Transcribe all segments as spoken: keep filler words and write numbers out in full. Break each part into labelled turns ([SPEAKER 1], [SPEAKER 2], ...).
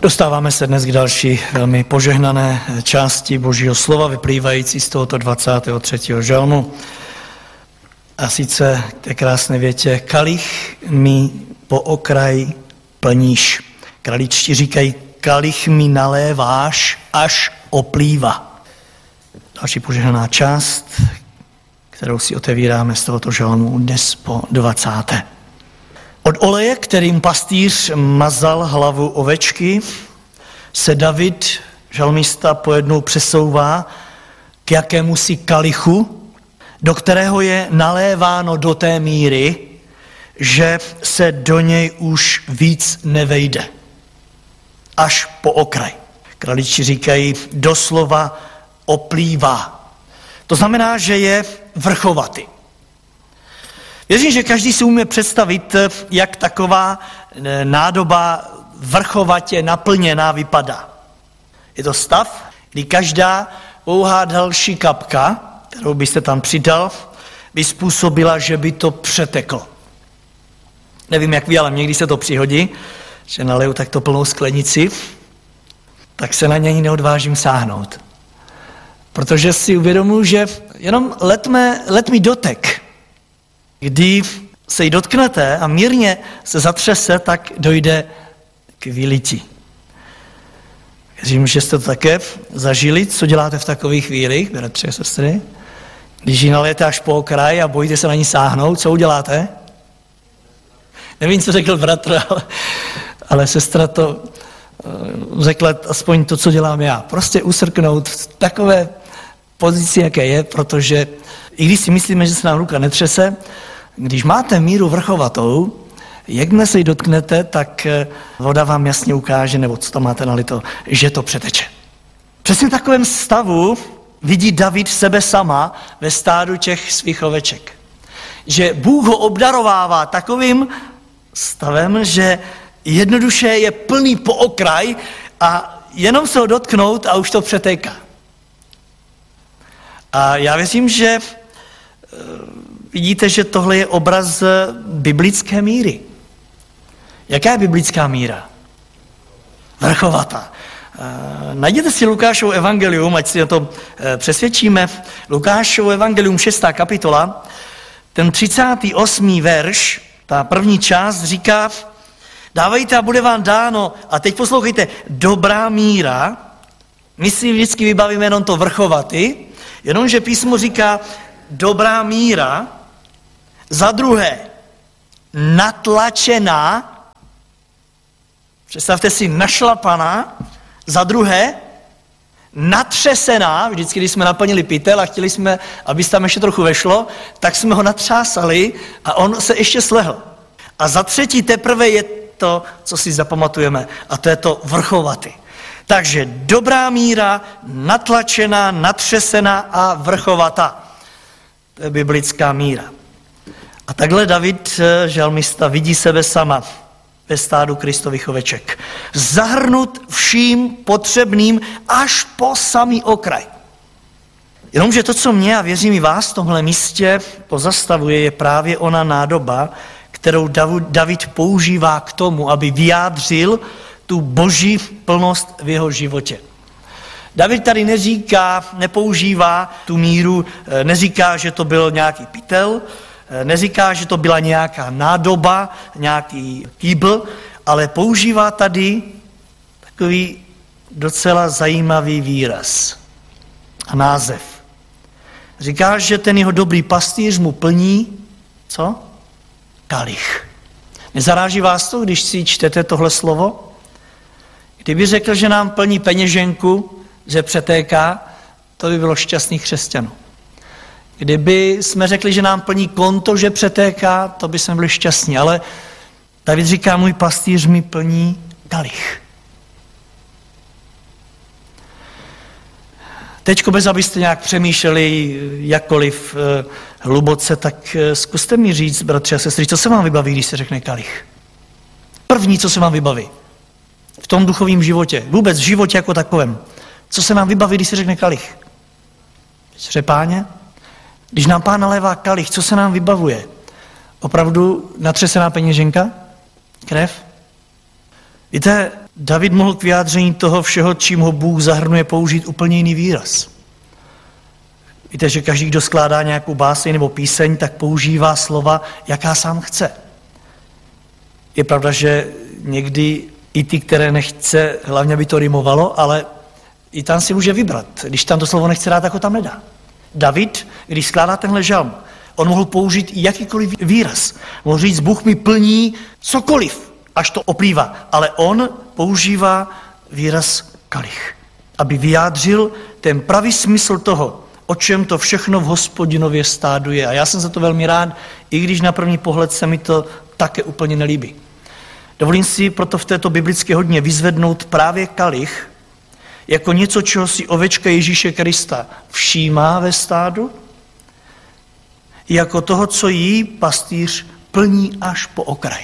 [SPEAKER 1] Dostáváme se dnes k další velmi požehnané části Božího slova, vyplývající z tohoto dvacátého třetího žalmu. A sice k té krásné větě: kalich mi po okraj plníš. Kraličtí říkají: kalich mi naléváš, až oplývá. Další požehnaná část, kterou si otevíráme z tohoto žalmu dnes po dvacáté. Od oleje, kterým pastýř mazal hlavu ovečky, se David, žalmista, pojednou přesouvá k jakémusi kalichu, do kterého je naléváno do té míry, že se do něj už víc nevejde. Až po okraj. Kraliči říkají, doslova oplývá. To znamená, že je vrchovatý. Věřím, že každý si umí představit, jak taková nádoba vrchovatě naplněná vypadá. Je to stav, kdy každá pouhá další kapka, kterou byste tam přidal, by způsobila, že by to přeteklo. Nevím, jak vy, ale někdy se to přihodí, že naleju takto plnou sklenici, tak se na něj neodvážím sáhnout. Protože si uvědomuji, že jenom letme, letmý dotek, kdy se jí dotknete a mírně se zatřese, tak dojde k vylití. Věřím, že jste to také zažili. Co děláte v takových chvílích, bratři a sestry? Když ji nalijete až po okraj a bojíte se na ní sáhnout, co uděláte? Nevím, co řekl bratr, ale, ale sestra to řekla aspoň to, co dělám já. Prostě usrknout v takové pozici, jaké je, protože i když si myslíme, že se nám ruka netřese, když máte míru vrchovatou, jakmile se jí dotknete, tak voda vám jasně ukáže, nebo co tam máte nalito, že to přeteče. Přesně v takovém stavu vidí David sebe sama ve stádu těch svých oveček. Že Bůh ho obdarovává takovým stavem, že jednoduše je plný po okraj a jenom se ho dotknout a už to přetéká. A já věřím, že vidíte, že tohle je obraz biblické míry. Jaká je biblická míra? Vrchovatá. Najděte si Lukášovo evangelium, ať si o to přesvědčíme. Lukášovo evangelium, šestá kapitola, ten třicátý osmý verš, ta první část říká: dávejte a bude vám dáno, a teď poslouchejte, dobrá míra. My si vždycky vybavíme jenom to vrchovatý, jenomže písmo říká dobrá míra, za druhé natlačená, představte si našlapaná, za druhé natřesená, vždycky, když jsme naplnili pytel a chtěli jsme, aby se tam ještě trochu vešlo, tak jsme ho natřásali a on se ještě slehl. A za třetí teprve je to, co si zapamatujeme, a to je to vrchovatý. Takže dobrá míra, natlačená, natřesená a vrchovatá. To je biblická míra. A takhle David, žalmista, vidí sebe sama ve stádu Kristových oveček. Zahrnut vším potřebným až po samý okraj. Jenomže to, co mě, a věřím i vás, v tomhle místě pozastavuje, je právě ona nádoba, kterou David používá k tomu, aby vyjádřil tu boží plnost v jeho životě. David tady neříká, nepoužívá tu míru, neříká, že to byl nějaký pytel, neříká, že to byla nějaká nádoba, nějaký kýbl, ale používá tady takový docela zajímavý výraz a název. Říká, že ten jeho dobrý pastýř mu plní, co? Kalich. Nezaráží vás to, když si čtete tohle slovo? Kdyby řekl, že nám plní peněženku, že přetéká, to by bylo šťastných křesťanů. Kdyby jsme řekli, že nám plní konto, že přetéká, to by jsme byli šťastní. Ale David říká, můj pastýř mi plní kalich. Teďko, bez abyste nějak přemýšleli jakkoliv eh, hluboce, tak eh, zkuste mi říct, bratři a sestry, co se vám vybaví, když se řekne kalich? První, co se vám vybaví v tom duchovním životě, vůbec v životě jako takovém. Co se vám vybaví, když se řekne kalich? Řepáně? Když nám Pán nalévá kalich, co se nám vybavuje? Opravdu natřesená peněženka? Krev? Víte, David mohl k vyjádření toho všeho, čím ho Bůh zahrnuje, použít úplně jiný výraz. Víte, že každý, kdo skládá nějakou báseň nebo píseň, tak používá slova, jaká sám chce. Je pravda, že někdy i ty, které nechce, hlavně aby to rimovalo, ale i tam si může vybrat. Když tam to slovo nechce dát, tak ho tam nedá. David, když skládá tenhle žalm, on mohl použít i jakýkoliv výraz. Mohl říct, Bůh mi plní cokoliv, až to oplývá. Ale on používá výraz kalich, aby vyjádřil ten pravý smysl toho, o čem to všechno v Hospodinově stádu je. A já jsem za to velmi rád, i když na první pohled se mi to také úplně nelíbí. Dovolím si proto v této biblické hodině vyzvednout právě kalich jako něco, čeho si ovečka Ježíše Krista všímá ve stádu, jako toho, co jí pastýř plní až po okraj.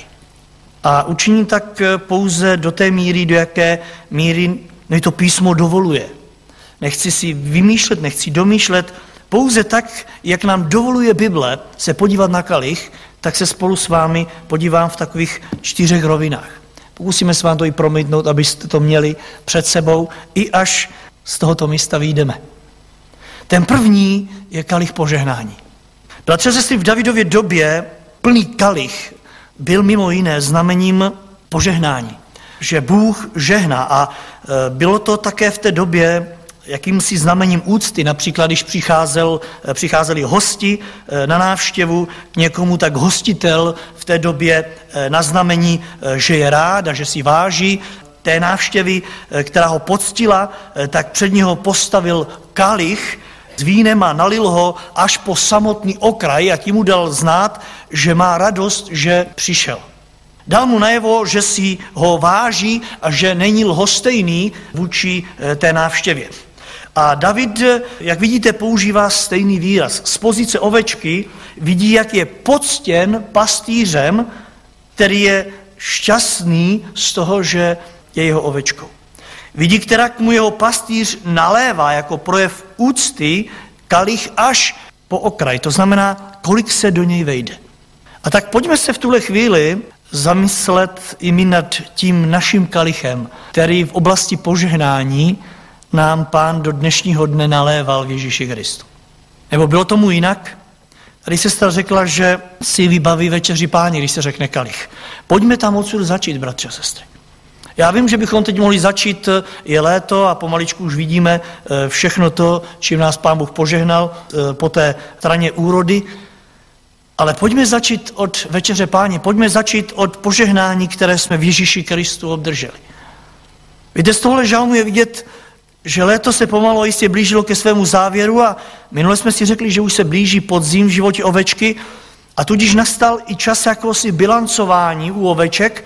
[SPEAKER 1] A učiní tak pouze do té míry, do jaké míry no to písmo dovoluje. Nechci si vymýšlet, nechci domýšlet, pouze tak, jak nám dovoluje Bible se podívat na kalich, tak se spolu s vámi podívám v takových čtyřech rovinách. Pokusíme se vám to i promítnout, abyste to měli před sebou, i až z tohoto místa vyjdeme. Ten první je kalich požehnání. Bratři a sestry, v Davidově době plný kalich byl mimo jiné znamením požehnání. Že Bůh žehná a bylo to také v té době jakýmsi znamením úcty. Například, když přicházel, přicházeli hosti na návštěvu k někomu, tak hostitel v té době na znamení, že je rád a že si váží té návštěvy, která ho poctila, tak před něho postavil kalich s vínem a nalil ho až po samotný okraj a tím mu dal znát, že má radost, že přišel. Dal mu najevo, že si ho váží a že není lhostejný vůči té návštěvě. A David, jak vidíte, používá stejný výraz. Z pozice ovečky vidí, jak je poctěn pastýřem, který je šťastný z toho, že je jeho ovečkou. Vidí, která k mu jeho pastýř nalévá jako projev úcty kalich až po okraj. To znamená, kolik se do něj vejde. A tak pojďme se v tuhle chvíli zamyslet i my nad tím naším kalichem, který v oblasti požehnání nám Pán do dnešního dne naléval v Ježíši Kristu. Nebo bylo tomu jinak? Tady sestra řekla, že si vybaví večeři Páni, když se řekne kalich. Pojďme tam odsud začít, bratři a sestry. Já vím, že bychom teď mohli začít, je léto a pomaličku už vidíme všechno to, čím nás Pán Bůh požehnal po té straně úrody, ale pojďme začít od večeře Páně, pojďme začít od požehnání, které jsme v Ježíši Kristu obdrželi. Víte, z tohle žalmu je vidět, že léto se pomalu jistě blížilo ke svému závěru a minule jsme si řekli, že už se blíží podzim v životě ovečky a tudíž nastal i čas jakéhosi bilancování u oveček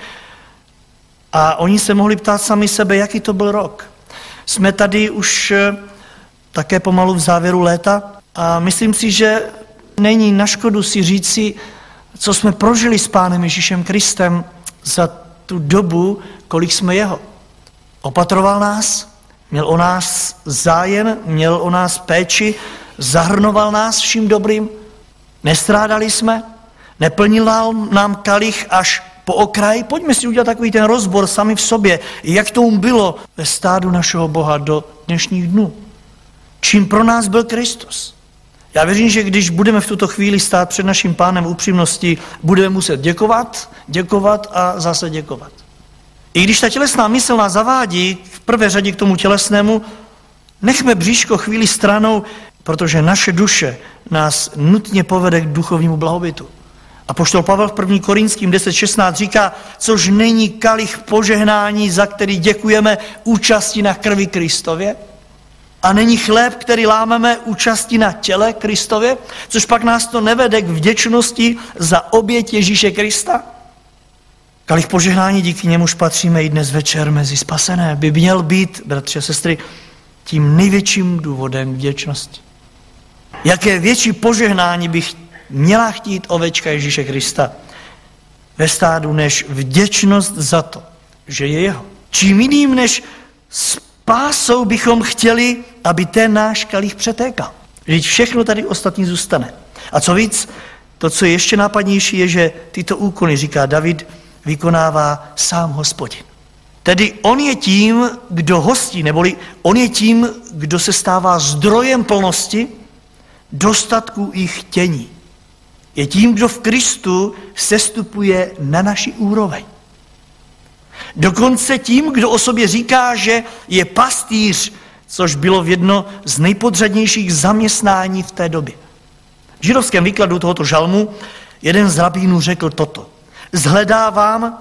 [SPEAKER 1] a oni se mohli ptát sami sebe, jaký to byl rok. Jsme tady už také pomalu v závěru léta a myslím si, že není na škodu si říci, co jsme prožili s Pánem Ježíšem Kristem za tu dobu, kolik jsme jeho. Opatroval nás, měl o nás zájem, měl o nás péči, zahrnoval nás vším dobrým, nestrádali jsme, neplnil nám kalich až po okraj. Pojďme si udělat takový ten rozbor sami v sobě, jak tomu bylo ve stádu našeho Boha do dnešních dnů. Čím pro nás byl Kristus. Já věřím, že když budeme v tuto chvíli stát před naším Pánem upřímnosti, budeme muset děkovat, děkovat a zase děkovat. I když ta tělesná mysl nás zavádí v prvé řadě k tomu tělesnému, nechme bříško chvíli stranou, protože naše duše nás nutně povede k duchovnímu blahobytu. Apoštol Pavel v první Korinským deset šestnáct říká, což není kalich požehnání, za který děkujeme, účasti na krvi Kristově, a není chléb, který lámeme, účasti na těle Kristově, což pak nás to nevede k vděčnosti za oběť Ježíše Krista. Kalich požehnání, díky němuž patříme i dnes večer mezi spasené, by měl být, bratři a sestry, tím největším důvodem vděčnosti. Jaké větší požehnání bych měla chtít ovečka Ježíše Krista ve stádu, než vděčnost za to, že je jeho. Čím jiným než spásou bychom chtěli, aby ten náš kalich přetékal. Vždyť všechno tady ostatní zůstane. A co víc, to, co je ještě nápadnější, je, že tyto úkony, říká David, vykonává sám Hospodin. Tedy on je tím, kdo hostí, neboli on je tím, kdo se stává zdrojem plnosti, dostatku i chtění. Je tím, kdo v Kristu sestupuje na naši úroveň. Dokonce tím, kdo o sobě říká, že je pastýř, což bylo v jedno z nejpodřadnějších zaměstnání v té době. V židovském výkladu tohoto žalmu jeden z rabínů řekl toto. Zhledávám,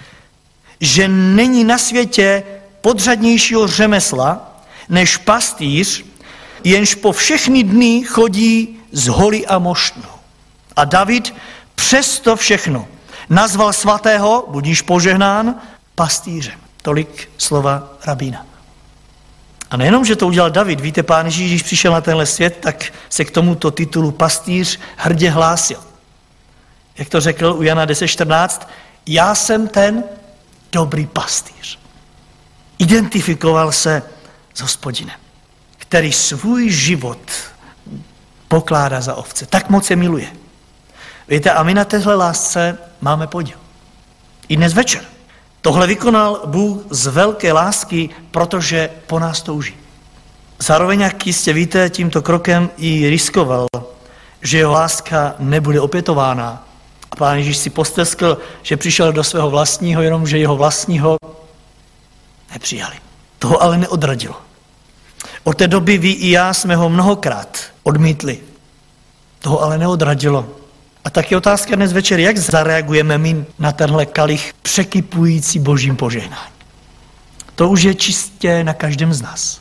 [SPEAKER 1] že není na světě podřadnějšího řemesla, než pastýř, jenž po všechny dny chodí z holy a moštnou. A David přesto všechno nazval svatého, budíš požehnán, pastýřem. Tolik slova rabína. A nejenom, že to udělal David, víte, Pán Ježíš, když přišel na tenhle svět, tak se k tomuto titulu pastýř hrdě hlásil. Jak to řekl u Jana deset čtrnáct, já jsem ten dobrý pastýř. Identifikoval se s Hospodinem, který svůj život pokládá za ovce. Tak moc se miluje. Víte, a my na téhle lásce máme podíl. I dnes večer. Tohle vykonal Bůh z velké lásky, protože po nás touží. Zároveň, jak jistě víte, tímto krokem i riskoval, že jeho láska nebude opětována. A Pán Ježíš si posteskl, že přišel do svého vlastního, jenomže jeho vlastního nepřijali. Toho ale neodradilo. Od té doby vy i já jsme ho mnohokrát odmítli. Toho ale neodradilo. A tak je otázka dnes večer, jak zareagujeme my na tenhle kalich překypující božím požehnání. To už je čistě na každém z nás.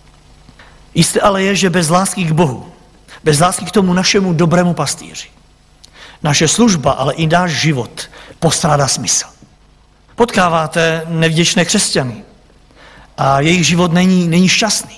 [SPEAKER 1] Jisté ale je, že bez lásky k Bohu, bez lásky k tomu našemu dobrému pastýři, naše služba, ale i náš život postrádá smysl. Potkáváte nevděčné křesťany a jejich život není, není šťastný.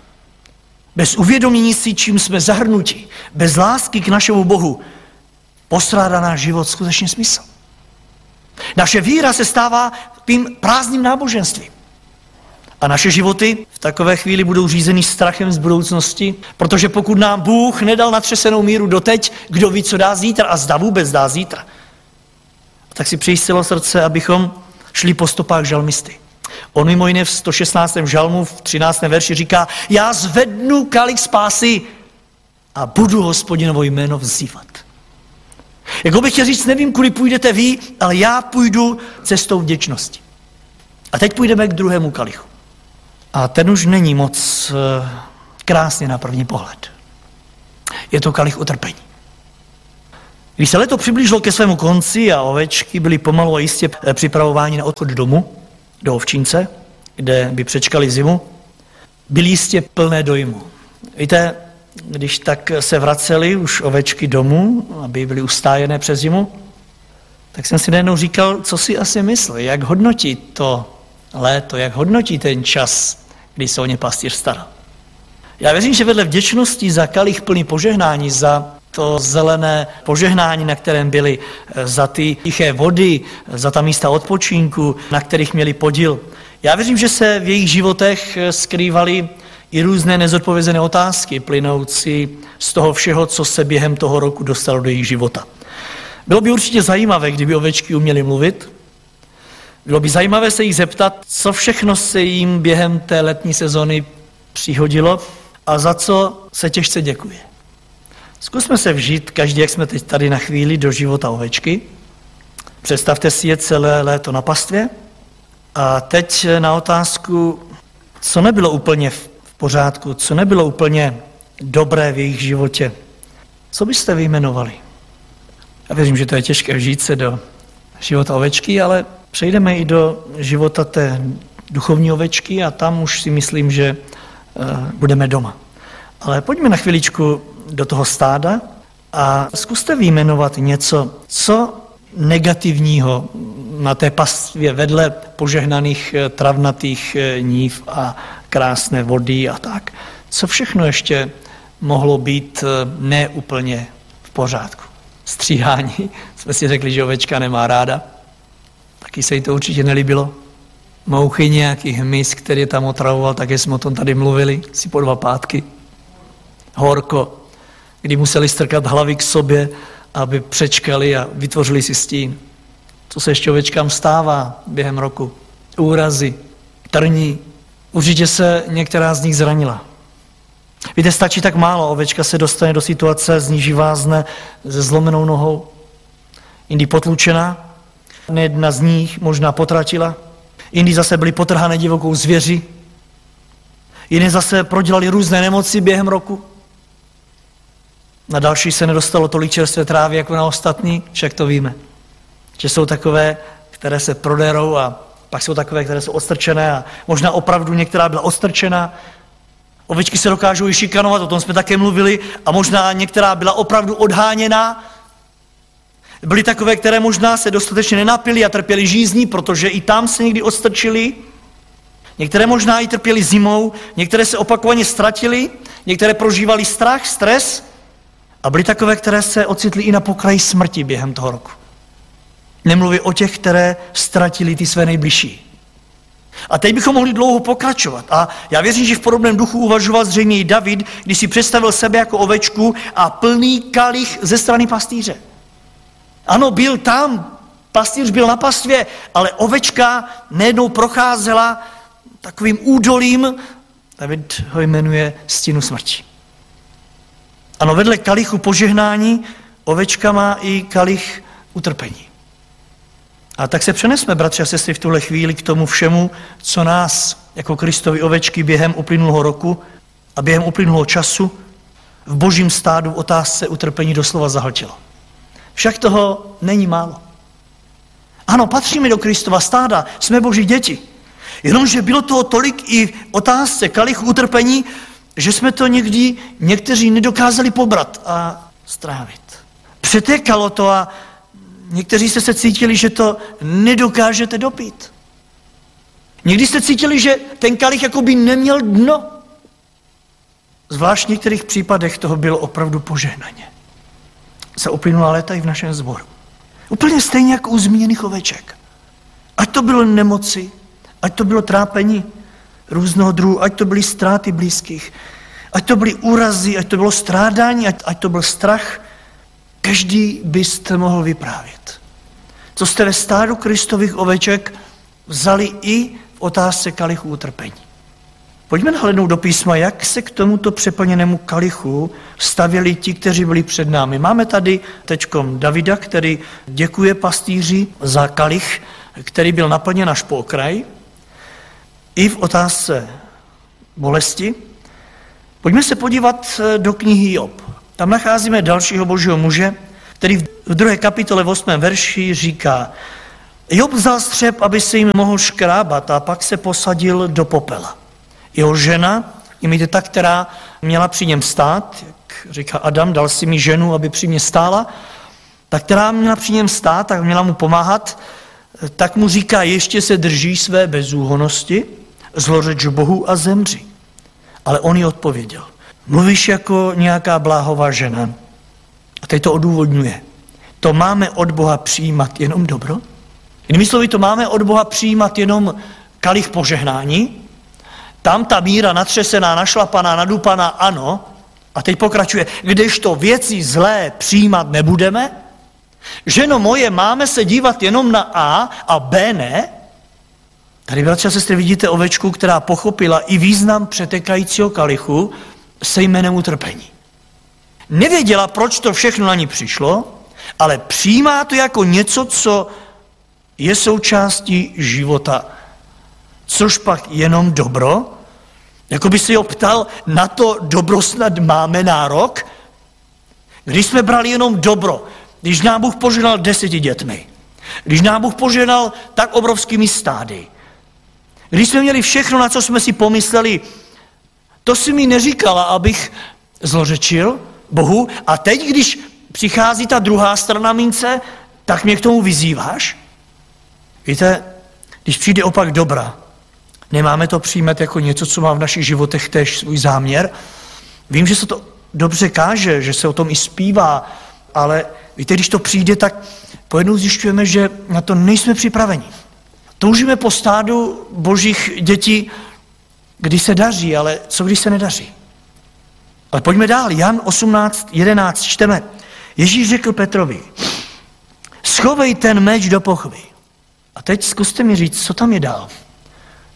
[SPEAKER 1] Bez uvědomění si, čím jsme zahrnuti, bez lásky k našemu Bohu, postrádá náš život skutečně smysl. Naše víra se stává tím prázdným náboženstvím. A naše životy v takové chvíli budou řízeny strachem z budoucnosti, protože pokud nám Bůh nedal natřesenou míru doteď, kdo ví, co dá zítra a zda vůbec dá zítra, tak si přeji z celého srdce, abychom šli po stopách žalmisty. On mimo jiné v sto šestnáctém žalmu v třináctém verši říká, já zvednu kalich spásy a budu Hospodinovo jméno vzývat. Jako bych chtěl říct, nevím, kudy půjdete vy, ale já půjdu cestou vděčnosti. A teď půjdeme k druhému kalichu. A ten už není moc krásně na první pohled. Je to kalich utrpení. Když se leto přiblížilo ke svému konci a ovečky byly pomalu a jistě připravováni na odchod domů, do ovčince, kde by přečkali zimu, byly jistě plné dojmu. Víte, když tak se vraceli už ovečky domů, aby byly ustájené přes zimu, tak jsem si najednou říkal, co si asi myslí, jak hodnotí to léto, jak hodnotí ten čas, kdy se o ně pastýř staral. Já věřím, že vedle vděčnosti za kalich plný požehnání, za to zelené požehnání, na kterém byly, za ty tiché vody, za ta místa odpočinku, na kterých měli podíl. Já věřím, že se v jejich životech skrývaly i různé nezodpovězené otázky, plynoucí z toho všeho, co se během toho roku dostalo do jejich života. Bylo by určitě zajímavé, kdyby ovečky uměly mluvit. Bylo by zajímavé se jich zeptat, co všechno se jim během té letní sezony přihodilo a za co se těžce děkuje. Zkusme se vžít, každý, jak jsme teď tady na chvíli, do života ovečky. Představte si je celé léto na pastvě a teď na otázku, co nebylo úplně v pořádku, co nebylo úplně dobré v jejich životě. Co byste vyjmenovali? Já věřím, že to je těžké vžít se do života ovečky, ale přejdeme i do života té duchovní ovečky a tam už si myslím, že uh, budeme doma. Ale pojďme na chviličku do toho stáda a zkuste vyjmenovat něco, co negativního na té pastvě vedle požehnaných travnatých nív a krásné vody a tak. Co všechno ještě mohlo být neúplně v pořádku? Stříhání. Jsme si řekli, že ovečka nemá ráda. Taky se jí to určitě nelíbilo. Mouchy, nějaký hmyz, který tam otravoval, také jsme o tom tady mluvili, si po dva pátky. Horko, kdy museli strkat hlavy k sobě, aby přečkali a vytvořili si stín. Co se ještě ovečkám stává během roku? úrazy, trní. Určitě se některá z nich zranila. Víte, stačí tak málo, ovečka se dostane do situace, z níž vázne se zlomenou nohou, jindy potlučená, jedna z nich možná potratila, jindy zase byli potrhané divokou zvěři, jiné zase prodělali různé nemoci během roku. Na další se nedostalo tolik čerstvé trávy jako na ostatní, však to víme. Že jsou takové, které se proderou a pak jsou takové, které jsou odstrčené a možná opravdu některá byla odstrčená. Ovečky se dokážou i šikanovat, o tom jsme také mluvili, a možná některá byla opravdu odháněná. Byly takové, které možná se dostatečně nenapily a trpěly žízní, protože i tam se někdy odstrčily. Některé možná i trpěly zimou, některé se opakovaně ztratily, některé prožívali strach, stres a byly takové, které se ocitly i na pokraji smrti během toho roku. Nemluví o těch, které ztratili ty své nejbližší. A teď bychom mohli dlouho pokračovat. A já věřím, že v podobném duchu uvažoval zřejmě i David, když si představil sebe jako ovečku a plný kalich ze strany pastýře. Ano, byl tam, pastýř byl na pastvě, ale ovečka nejednou procházela takovým údolím, David ho jmenuje stínu smrti. Ano, vedle kalichu požehnání ovečka má i kalich utrpení. A tak se přenesme, bratři a sestry, v tuhle chvíli k tomu všemu, co nás jako Kristovi ovečky během uplynulého roku a během uplynulého času v božím stádu v otázce utrpení doslova zahltilo. Však toho není málo. Ano, patříme do Kristova stáda, jsme boží děti. Jenomže bylo toho tolik i v otázce kalichu utrpení, že jsme to někdy někteří nedokázali pobrat a strávit. Přetékalo to a někteří jste se cítili, že to nedokážete dopít. Někdy jste cítili, že ten kalich jakoby neměl dno. Zvlášť v některých případech toho bylo opravdu požehnaně. Za uplynulá léta i v našem sboru. Úplně stejně jako u zmíněných oveček. Ať to bylo nemoci, ať to bylo trápení různého druhu, ať to byly ztráty blízkých, ať to byly úrazy, ať to bylo strádání, ať, ať to byl strach, každý byste mohl vyprávět. Co jste ve stádu Kristových oveček vzali i v otázce kalichu utrpení. Pojďme nahlédnout do písma, jak se k tomuto přeplněnému kalichu stavěli ti, kteří byli před námi. Máme tady tečkom Davida, který děkuje pastýři za kalich, který byl naplněn až po okraj. I v otázce bolesti. Pojďme se podívat do knihy Job. Tam nacházíme dalšího božího muže, který v druhé kapitole v osmém verši říká: Job vzal střep, aby se jim mohl škrábat, a pak se posadil do popela. Jeho žena, jmeňte ta, která měla při něm stát, jak říká Adam, dal si mi ženu, aby při mě stála, ta, která měla při něm stát, tak měla mu pomáhat, tak mu říká: ještě se drží své bezúhonnosti, zlořeč Bohu a zemři. Ale on jí odpověděl: mluvíš jako nějaká bláhová žena. A teď to odůvodňuje. To máme od Boha přijímat jenom dobro? Jinými slovy, to máme od Boha přijímat jenom kalich požehnání? Tam ta míra natřesená, našlapaná, nadupaná, ano. A teď pokračuje: kdežto věci zlé přijímat nebudeme? Ženo moje, máme se dívat jenom na A a B ne? Tady, bratři a sestry, vidíte ovečku, která pochopila i význam přetekajícího kalichu se jménem utrpení. Nevěděla, proč to všechno na ní přišlo, ale přijímá to jako něco, co je součástí života. Což pak jenom dobro? Jako by se ho ptal, na to dobro snad máme nárok? Když jsme brali jenom dobro, když nám Bůh požehnal deseti dětmi, když nám Bůh požehnal tak obrovskými stády, když jsme měli všechno, na co jsme si pomysleli, to si mi neříkala, abych zlořečil Bohu, a teď, když přichází ta druhá strana mince, tak mě k tomu vyzýváš? Víte, když přijde opak dobra, nemáme to přijímat jako něco, co má v našich životech též svůj záměr. Vím, že se to dobře káže, že se o tom i zpívá, ale víte, když to přijde, tak pojednou zjišťujeme, že na to nejsme připraveni. Toužíme po stádu božích dětí, kdy se daří, ale co když se nedaří? Ale pojďme dál. Jan osmnáct jedenáct čteme. Ježíš řekl Petrovi: schovej ten meč do pochvy. A teď zkuste mi říct, co tam je dál.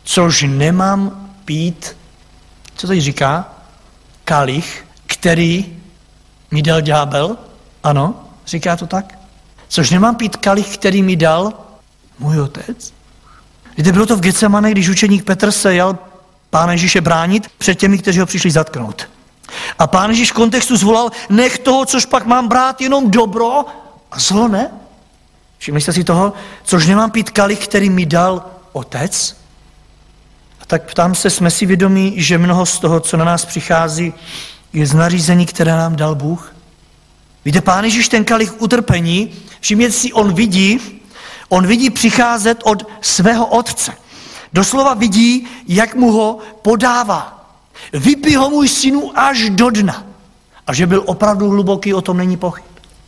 [SPEAKER 1] což nemám pít, co tady říká? Kalich, který mi dal ďábel? Ano, říká to tak. Což nemám pít kalich, který mi dal můj otec? Víte, bylo to v Getsemane, když učeník Petr se jel Pána Ježíše bránit před těmi, kteří ho přišli zatknout. A Pán Ježíš v kontextu zvolal, nech toho, což pak mám brát, jenom dobro a zlo ne. Všimli jste si toho, což nemám pít kalich, který mi dal otec? A tak ptám se, jsme si vědomí, že mnoho z toho, co na nás přichází, je z nařízení, které nám dal Bůh? Víte, Pán Ježíš ten kalich utrpení, všimněte si, on vidí, on vidí přicházet od svého otce. Doslova vidí, jak mu ho podává. Vypij ho, můj synu, až do dna. A že byl opravdu hluboký, o tom není pochyb.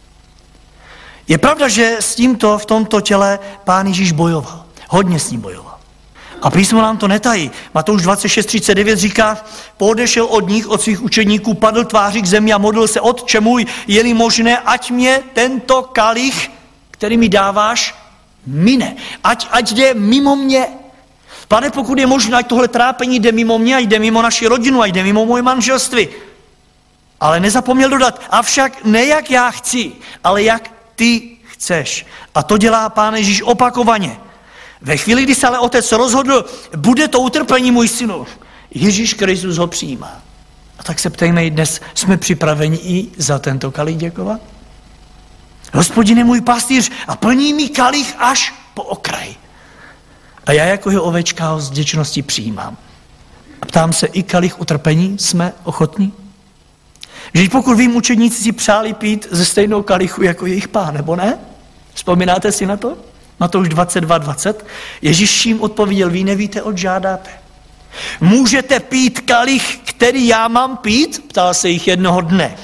[SPEAKER 1] Je pravda, že s tímto v tomto těle Pán Ježíš bojoval. Hodně s ním bojoval. A písmo nám to netají. Matouš dvacet šest třicet devět říká, poodešel od nich, od svých učeníků, padl tváří k zemi a modlil se, Otče můj, je-li možné, ať mě tento kalich, který mi dáváš, mine. Ať, ať jde mimo mě. Pane, pokud je možné, ať tohle trápení jde mimo mě, ať jde mimo naši rodinu, ať jde mimo moje manželství. Ale nezapomněl dodat, avšak ne jak já chci, ale jak ty chceš. A to dělá Pán Ježíš opakovaně. Ve chvíli, kdy se ale otec rozhodl, bude to utrpení, můj synu, Ježíš Kristus ho přijímá. A tak se ptejme, dnes jsme připraveni i za tento kalich děkovat? Hospodin je můj pastýř a plní mi kalich až po okraj. A já jako jeho ovečka ho s vděčností přijímám. A ptám se, i kalich utrpení jsme ochotní? Že pokud vím, učedníci si přáli pít ze stejnou kalichu jako jejich Pán, nebo ne? Vzpomínáte si na to? Matouš dvacet dva dvacet. Ježíš jim odpověděl, vy nevíte, oč žádáte. Můžete pít kalich, který já mám pít? Ptal se jich jednoho dne.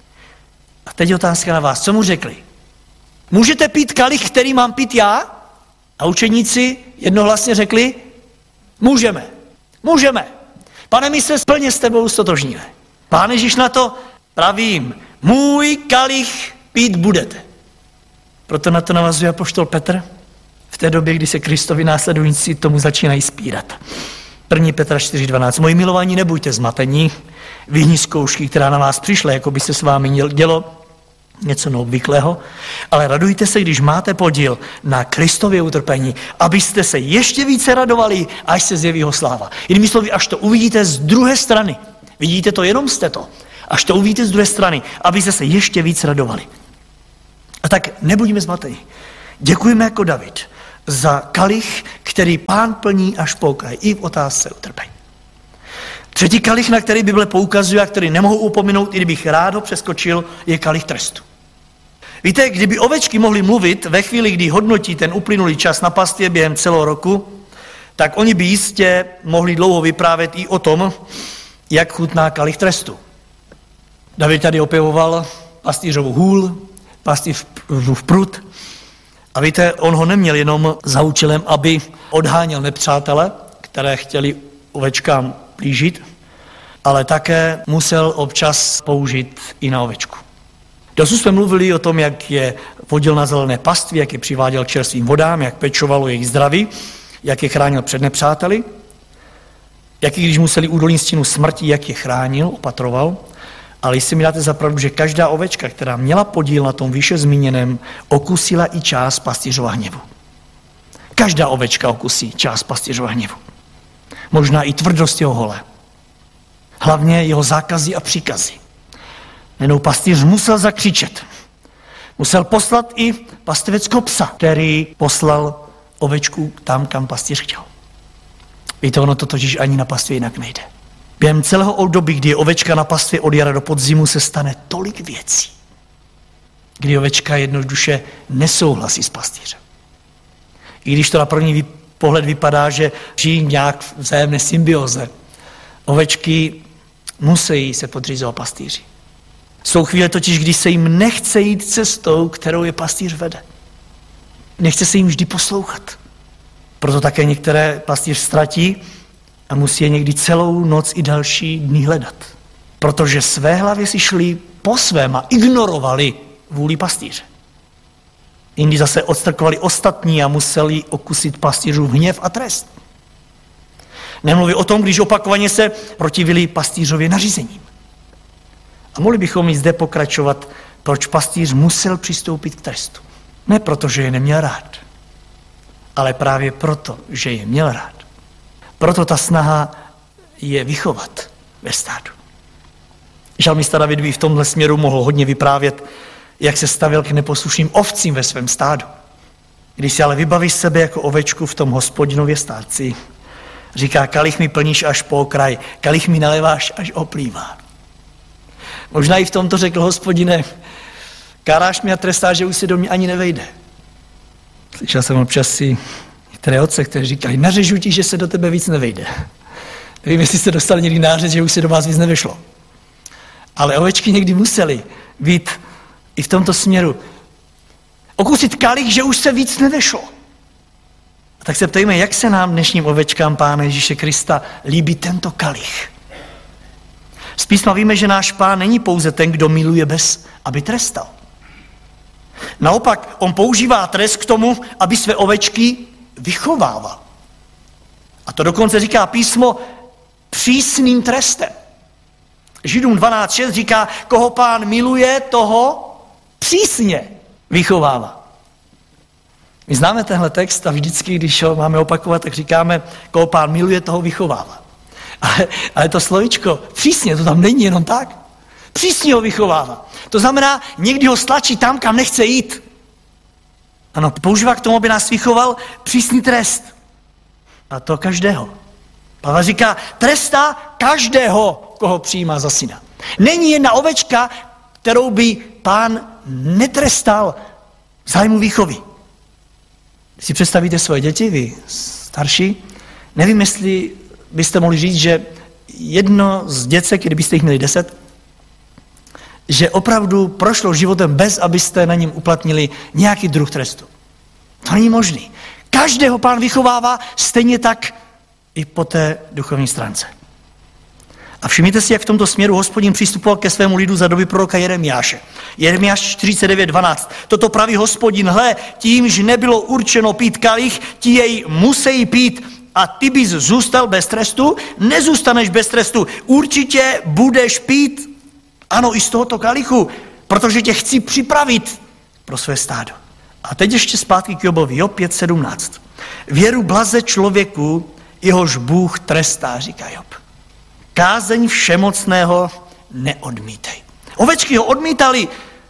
[SPEAKER 1] A teď otázka na vás, co mu řekli? Můžete pít kalich, který mám pít já? A učeníci jednohlasně řekli, můžeme, můžeme. Pane, my se plně s tebou stotožníme. Pán Ježíš na to, pravím, můj kalich pít budete. Proto na to navazuje apoštol Petr v té době, kdy se Kristovi následovníci tomu začínají spírat. první Petra čtyři dvanáct. Moji milovaní, nebuďte zmatení, vyhní zkoušky, která na vás přišla, jako by se s vámi dělo něco neobvyklého, ale radujte se, když máte podíl na Kristově utrpení, abyste se ještě více radovali, až se zjeví jeho sláva. Jinými slovy, až to uvidíte z druhé strany. Vidíte to, jenom jste to. Až to uvidíte z druhé strany, abyste se ještě víc radovali. A tak nebuďme zmateni. Děkujeme jako David za kalich, který Pán plní až po okraj, i v otázce utrpení. Třetí kalich, na který Bible poukazuje a který nemohu upomenout, i kdybych rád ho přeskočil, je kalich trestu. Víte, kdyby ovečky mohly mluvit ve chvíli, kdy hodnotí ten uplynulý čas na pastvě během celého roku, tak oni by jistě mohli dlouho vyprávět i o tom, jak chutná kalich trestu. David tady opěvoval pastýřovu hůl, pastýřův prut. A víte, on ho neměl jenom za účelem, aby odháněl nepřátele, které chtěli ovečkám plížit, ale také musel občas použít i na ovečku. Dosud jsme mluvili o tom, jak je vodil na zelené pastvě, jak je přiváděl k čerstvým vodám, jak pečovalo jejich zdraví, jak je chránil před nepřáteli, jak i když museli údolní stínu smrti, jak je chránil, opatroval. Ale jestli mi dáte za pravdu, že každá ovečka, která měla podíl na tom výše zmíněném, okusila i část pastýřova hněvu. Každá ovečka okusí část pastýřova hněvu. Možná i tvrdost jeho hole. Hlavně jeho zákazy a příkazy. Jednou pastýř musel zakřičet. Musel poslat i pasteveckého psa, který poslal ovečku tam, kam pastýř chtěl. Víte, ono to totiž ani na pastvě jinak nejde. Během celého období, kdy je ovečka na pastvě od jara do podzimu, se stane tolik věcí, kdy ovečka jednoduše nesouhlasí s pastýřem. I když to na první pohled vypadá, že žijí nějak v vzájemné symbioze, ovečky musí se podřízovat pastýři. Jsou chvíle totiž, kdy se jim nechce jít cestou, kterou je pastýř vede. Nechce se jim vždy poslouchat. Proto také některé pastýř ztratí a musí je někdy celou noc i další dny hledat. Protože své hlavě si šli po svém a ignorovali vůli pastýře. Jindy zase odstrkovali ostatní a museli okusit pastýřův hněv a trest. Nemluví o tom, když opakovaně se protivili pastýřově nařízením. A mohli bychom i zde pokračovat, proč pastýř musel přistoupit k trestu. Ne proto, že je neměl rád, ale právě proto, že je měl rád. Proto ta snaha je vychovat ve stádu. Žalmista David by v tomhle směru mohl hodně vyprávět, jak se stavěl k neposlušným ovcím ve svém stádu. Když si ale vybaví sebe jako ovečku v tom Hospodinově stádci, říká, kalich mi plníš až po okraj, kalich mi naleváš až oplývá. Možná i v tomto řekl Hospodine, káráš mě a trestáš, že už si do mě ani nevejde. Slyšel jsem občas si některé otce, kteří říkají, nařežu ti, že se do tebe víc nevejde. Nevím, jestli jste dostali někdy nářez, že už se do vás víc nevešlo. Ale ovečky někdy museli být i v tomto směru. Okusit kalich, že už se víc nevešlo. A tak se ptejme, jak se nám dnešním ovečkám Pána Ježíše Krista líbí tento kalich. Z písma víme, že náš Pán není pouze ten, kdo miluje bez, aby trestal. Naopak, on používá trest k tomu, aby své ovečky vychovával. A to dokonce říká písmo přísným trestem. Židům dvanáct šest říká, koho Pán miluje, toho přísně vychovává. My známe tenhle text a vždycky, když ho máme opakovat, tak říkáme, koho Pán miluje, toho vychovává. Ale, ale to slovíčko přísně, to tam není jenom tak. Přísně ho vychovává. To znamená, někdy ho stlačí tam, kam nechce jít. Ano, používá k tomu, aby nás vychoval přísný trest. A to každého. Pavel říká, trestá každého, koho přijímá za syna. Není jedna ovečka, kterou by Pán netrestal v zájmu výchovy. Když si představíte svoje děti, vy starší, nevím, jestli byste mohli říct, že jedno z děcek, kdybyste jich měli deset, že opravdu prošlo životem bez, abyste na něm uplatnili nějaký druh trestu. To není možný. Každého Pán vychovává stejně tak i po té duchovní stránce. A všimněte si, jak v tomto směru Hospodin přistupoval ke svému lidu za doby proroka Jeremiáše. Jeremiáš čtyřicet devět dvanáct. Toto praví Hospodin, hle, tímž nebylo určeno pít kalich, ti jej musí pít a ty bys zůstal bez trestu, nezůstaneš bez trestu. Určitě budeš pít, ano, i z tohoto kalichu, protože tě chci připravit pro své stádo. A teď ještě zpátky k Jobovi, Job pět sedmnáct. Věru blaze člověku, jehož Bůh trestá, říká Job. Kázeň všemocného neodmítej. Ovečky ho odmítali,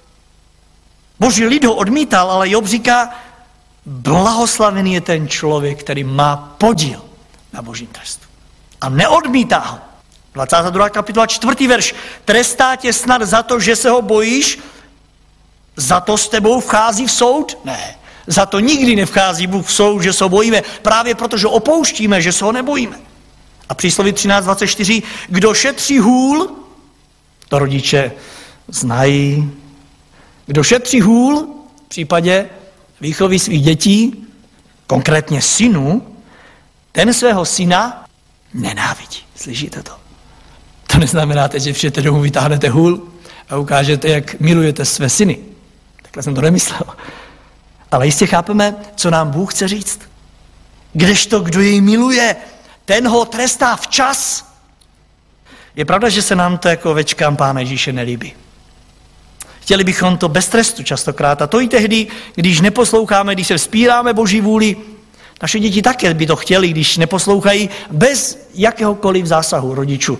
[SPEAKER 1] boží lid ho odmítal, ale Job říká, blahoslavený je ten člověk, který má podíl na božím trestu. A neodmítá ho. dvacátá druhá kapitola, čtvrtý verš. Trestá tě snad za to, že se ho bojíš? Za to s tebou vchází v soud? Ne. Za to nikdy nevchází Bůh v soud, že se ho bojíme. Právě protože opouštíme, že se ho nebojíme. A přísloví třináct dvacet čtyři. Kdo šetří hůl, to rodiče znají. Kdo šetří hůl, v případě výchovy svých dětí, konkrétně synů, ten svého syna nenávidí. Slyšíte to? To neznamená, že přijete domů, vytáhnete hůl a ukážete, jak milujete své syny. Takhle jsem to nemyslel. Ale jistě chápeme, co nám Bůh chce říct. Kdežto, kdo jej miluje, ten ho trestá včas. Je pravda, že se nám to jako ovečkám Pána Ježíše nelíbí. Chtěli bychom to bez trestu častokrát. A to i tehdy, když neposloucháme, když se vzpíráme Boží vůli. Naše děti také by to chtěli, když neposlouchají bez jakéhokoliv zásahu rodičů.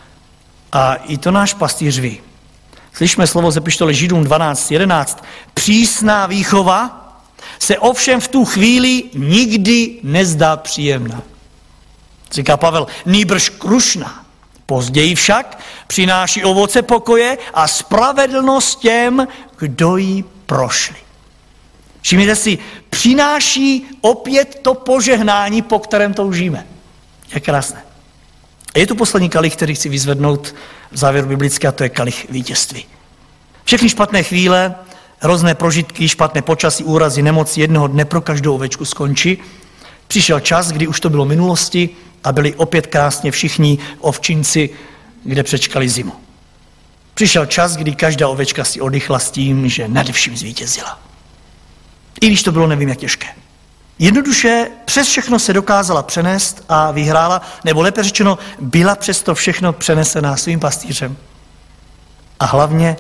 [SPEAKER 1] A i to náš pastýř ví. Slyšme slovo z epištoly Židům dvanáct jedenáct. Přísná výchova se ovšem v tu chvíli nikdy nezdá příjemná. Říká Pavel, nýbrž krušná. Později však přináší ovoce pokoje a spravedlnost těm, kdo ji prošli. Všimněte si, přináší opět to požehnání, po kterém toužíme. Je krásné. A je tu poslední kalich, který chci vyzvednout v závěru biblické, a to je kalich vítězství. Všechny špatné chvíle, hrozné prožitky, špatné počasí, úrazy, nemoci jednoho dne pro každou ovečku skončí. Přišel čas, kdy už to bylo minulosti a byli opět krásně všichni ovčinci, kde přečkali zimu. Přišel čas, kdy každá ovečka si oddychla s tím, že nade vším zvítězila. I když to bylo nevím jak těžké. Jednoduše přes všechno se dokázala přenést a vyhrála, nebo lépe řečeno, byla přes to všechno přenesená svým pastýřem. A hlavně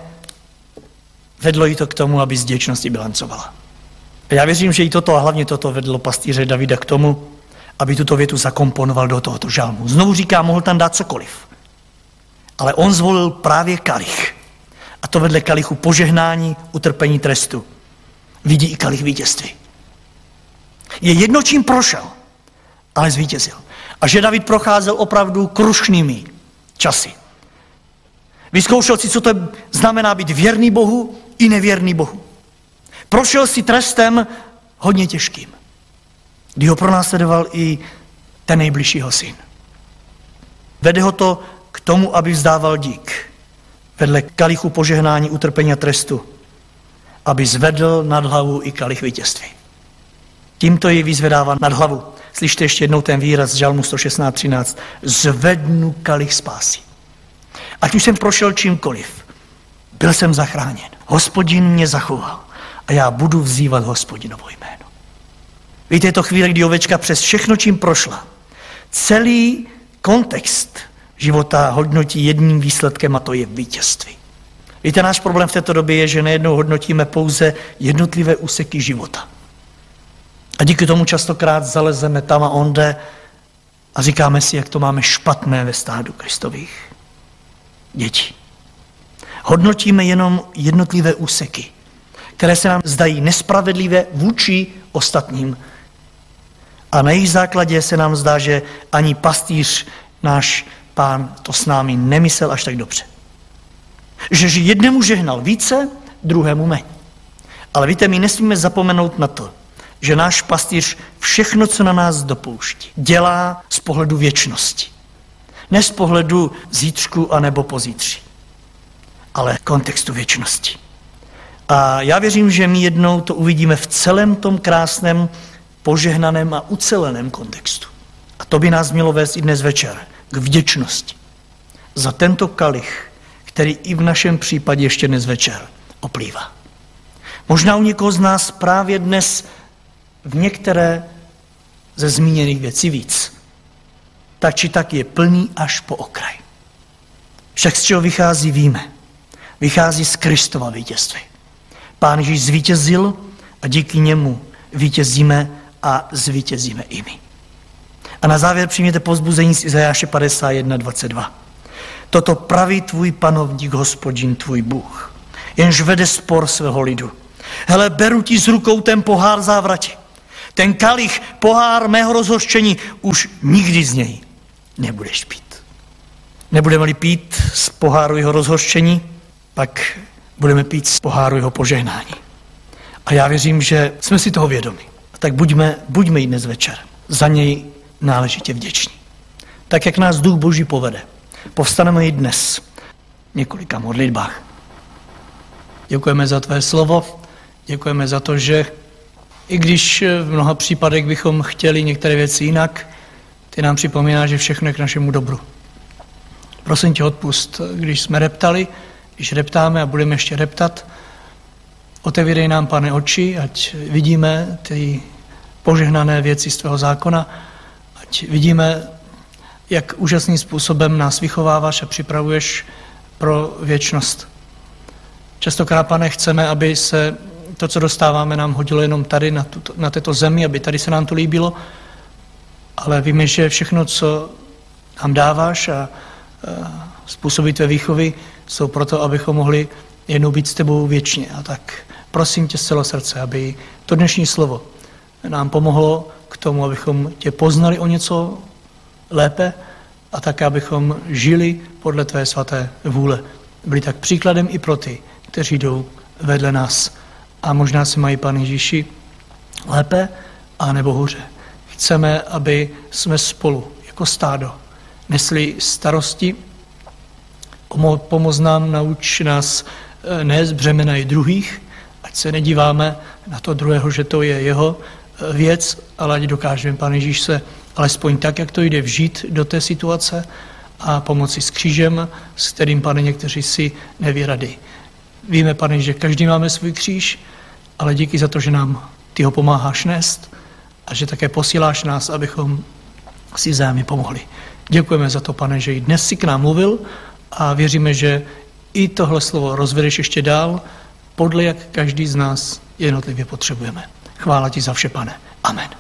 [SPEAKER 1] vedlo jí to k tomu, aby z vděčnosti bilancovala. A já věřím, že i toto a hlavně toto vedlo pastýře Davida k tomu, aby tuto větu zakomponoval do tohoto žalmu. Znovu říká, mohl tam dát cokoliv. Ale on zvolil právě kalich. A to vedle kalichu požehnání, utrpení, trestu. Vidí i kalich vítězství. Je jedno, čím prošel, ale zvítězil. A že David procházel opravdu krušnými časy. Vyzkoušel si, co to znamená být věrný Bohu i nevěrný Bohu. Prošel si trestem hodně těžkým, kdy ho pronásledoval i ten nejbližšího syn. Vede ho to k tomu, aby vzdával dík. Vedle kalichu požehnání, utrpení a trestu, aby zvedl nad hlavu i kalich vítězství. Tímto ji vyzvedává nad hlavu. Slyšte ještě jednou ten výraz z žalmu sto šestnáct třináct. Zvednu kalich spásy. Ať už jsem prošel čímkoliv, byl jsem zachráněn. Hospodin mě zachoval a já budu vzývat Hospodinovo jméno. Víte, je to chvíle, kdy ovečka přes všechno, čím prošla, celý kontext života hodnotí jedním výsledkem a to je vítězství. Víte, náš problém v této době je, že nejednou hodnotíme pouze jednotlivé úseky života. A díky tomu častokrát zalezeme tam a onde a říkáme si, jak to máme špatné ve stádu Kristových dětí. Hodnotíme jenom jednotlivé úseky, které se nám zdají nespravedlivé vůči ostatním. A na jejich základě se nám zdá, že ani pastýř, náš Pán, to s námi nemyslel až tak dobře. Že jednému žehnal více, druhému méně. Ale víte, my nesmíme zapomenout na to, že náš pastýř všechno, co na nás dopouští, dělá z pohledu věčnosti. Ne z pohledu zítřku anebo pozítří, ale kontextu věčnosti. A já věřím, že my jednou to uvidíme v celém tom krásném, požehnaném a uceleném kontextu. A to by nás mělo vést i dnes večer k vděčnosti za tento kalich, který i v našem případě ještě dnes večer oplývá. Možná u někoho z nás právě dnes v některé ze zmíněných věcí víc. Tak či tak je plný až po okraj. Však z čeho vychází, víme. Vychází z Kristova vítězství. Pán Ježíš zvítězil a díky němu vítězíme a zvítězíme i my. A na závěr přijměte povzbuzení z Izajáše padesát jedna dvacet dva. Toto praví tvůj panovník, Hospodin, tvůj Bůh, jenž vede spor svého lidu. Hele, beru ti z rukou ten pohár závrati. Ten kalich, pohár mého rozhořčení, už nikdy z něj nebudeš pít. Nebudeme-li pít z poháru jeho rozhořčení, pak budeme pít z poháru jeho požehnání. A já věřím, že jsme si toho vědomi. A tak buďme, buďme i dnes večer za něj náležitě vděční. Tak, jak nás Duch Boží povede, povstaneme i dnes v několika modlitbách. Děkujeme za tvé slovo, děkujeme za to, že i když v mnoha případech bychom chtěli některé věci jinak, ty nám připomíná, že všechno je k našemu dobru. Prosím tě, odpust, když jsme reptali, když reptáme a budeme ještě reptat, otevírej nám, Pane, oči, ať vidíme ty požehnané věci z tvého zákona, ať vidíme, jak úžasným způsobem nás vychováváš a připravuješ pro věčnost. Častokrát, Pane, chceme, aby se to, co dostáváme, nám hodilo jenom tady na, tuto, na této zemi, aby tady se nám to líbilo, ale víme, že všechno, co nám dáváš a, a způsoby tvé výchovy, jsou proto, abychom mohli jednou být s tebou věčně. A tak prosím tě z celého srdce, aby to dnešní slovo nám pomohlo k tomu, abychom tě poznali o něco lépe a také, abychom žili podle tvé svaté vůle. Byli tak příkladem i pro ty, kteří jdou vedle nás. A možná se mají, Pane Ježíši, lépe a nebo hůře. Chceme, aby jsme spolu jako stádo nesli starosti, pomoz nám, nauč nás nést břemena i druhých, ať se nedíváme na to druhého, že to je jeho věc, ale ať dokážeme, Pane Ježíš, se alespoň tak, jak to jde, vžít do té situace a pomoci s křížem, s kterým, Pane, někteří si neví rady. Víme, Pane, že každý máme svůj kříž, ale díky za to, že nám ty ho pomáháš nést a že také posíláš nás, abychom si vzájemně pomohli. Děkujeme za to, Pane, že i dnes si k nám mluvil a věříme, že i tohle slovo rozvedeš ještě dál, podle jak každý z nás jednotlivě potřebujeme. Chvála ti za vše, Pane. Amen.